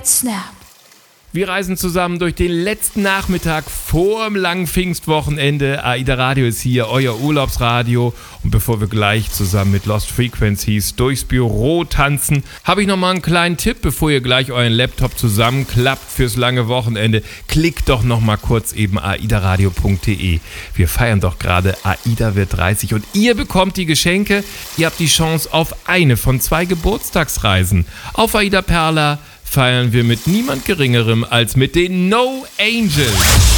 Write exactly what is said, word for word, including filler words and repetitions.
Let's Snap. Wir reisen zusammen durch den letzten Nachmittag vorm langen Pfingstwochenende. AIDA Radio ist hier, euer Urlaubsradio. Und bevor wir gleich zusammen mit Lost Frequencies durchs Büro tanzen, habe ich nochmal einen kleinen Tipp, bevor ihr gleich euren Laptop zusammenklappt fürs lange Wochenende. Klickt doch nochmal kurz eben aidaradio punkt de. Wir feiern doch gerade AIDA wird dreißig und ihr bekommt die Geschenke. Ihr habt die Chance auf eine von zwei Geburtstagsreisen. Auf AIDA Perla feiern wir mit niemand Geringerem als mit den No Angels.